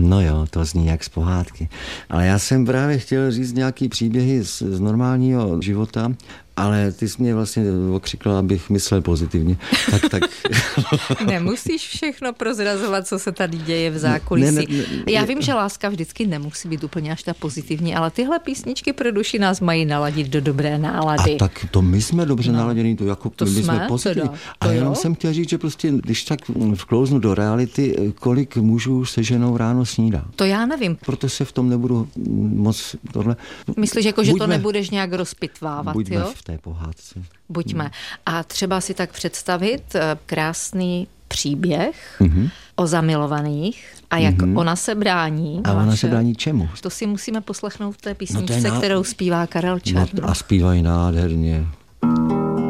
No jo, to zní jak z pohádky. Ale já jsem právě chtěl říct nějaký příběhy z normálního života, ale ty jsi mě vlastně okřikla, abych myslel pozitivně. Tak. Nemusíš všechno prozrazovat, co se tady děje v zákulisí. Já vím, že láska vždycky nemusí být úplně až ta pozitivní, ale tyhle písničky pro duši nás mají naladit do dobré nálady. A tak to my jsme dobře naladění, to jako to my jsme pozitivní. A jenom jsem chtěl říct, že prostě, když tak vklouznu do reality, kolik mužů se ženou ráno snídá. To já nevím. Proto se v tom nebudu moc tohle. Myslíš, jako, že to nebudeš nějak rozpitvávat, buďme jo? V té pohádce. Buďme. A třeba si tak představit krásný příběh o zamilovaných a jak ona se brání. A ona se brání čemu? To si musíme poslechnout v té písničce, kterou zpívá Karel Černoch. No, a zpívají nádherně.